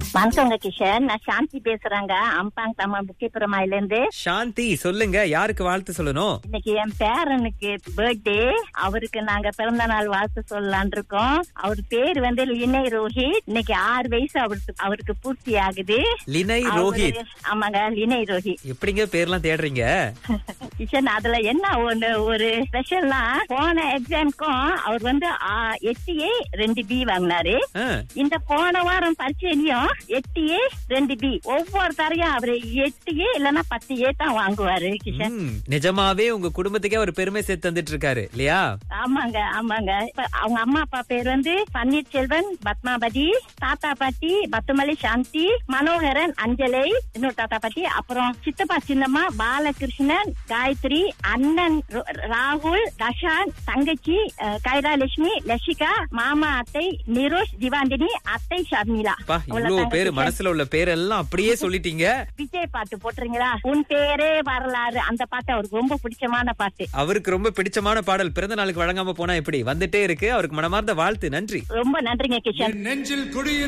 வணக்கங்க கிஷன், நான் சாந்தி பேசுறேங்க. அம்பாங் தமிழ் புக்கிபுரமாயில இருந்து. சாந்தி, சொல்லுங்க, யாருக்கு வாழ்த்து சொல்லணும்? இன்னைக்கு என் பேரனுக்கு பர்த்டே. அவருக்கு நாங்க பிறந்த நாள் வாழ்த்து சொல்லலான் இருக்கோம். அவர் பேர் வந்து லினை ரோஹித். இன்னைக்கு 6 வயசு அவருக்கு பூர்த்தி ஆகுது. லினை ரோஹித்? ஆமாங்க, லினை ரோஹித். எப்படிங்க பேர்லாம் தேடுறீங்க? கிஷன், அதுல என்ன ஒரு ஸ்பெஷல்னா, போன எக்ஸாம்க்கும் அவர் வந்து 8A 2B வாங்கினாரு. இந்த போன வாரம் பரீட்சையிலயும் 8A 2B. ஒவ்வொரு தரையும் அவரு 8A இல்லன்னா 10A தான் வாங்குவாரு. கிஷன், நிஜமாவே உங்க குடும்பத்துக்கே ஒரு பெருமை சேர்த்து தந்துட்டு இருக்காரு இல்லையா? ஆமாங்க ஆமாங்க. அவங்க அம்மா அப்பா பேர் வந்து பன்னீர்செல்வன், பத்மாவதி, தாத்தா பாட்டி பத்துமலை சாந்தி, மனோகரன், அஞ்சலை, இன்னொரு தாத்தா பாட்டி, அப்புறம் சித்தப்பா சின்னம்மா பாலகிருஷ்ணன், காயத்ரி, அண்ணன் ராகுல், தஷான், தங்கச்சி கைராலட்சுமி, லட்சிகா, மாமா அத்தை நிரோஷ், திவாந்தினி, அத்தை ஷர்மிளா. இவ்வளவு பேரு மனசுல உள்ள பேரெல்லாம் அப்படியே சொல்லிட்டீங்க. விஜய் பாட்டு போட்டுறீங்களா? உன் பேரே வரலாறு, அந்த பாட்டு அவருக்கு ரொம்ப பிடிச்சமான பாட்டு. அவருக்கு ரொம்ப பிடிச்சமான பாடல் பிறந்த நாளுக்கு வழங்காம போனா எப்படி? வந்துட்டே இருக்கு. அவருக்கு மனமார்ந்த வாழ்த்து. நன்றி. ரொம்ப நன்றிங்க கிஷன். நெஞ்சில் குடியிரு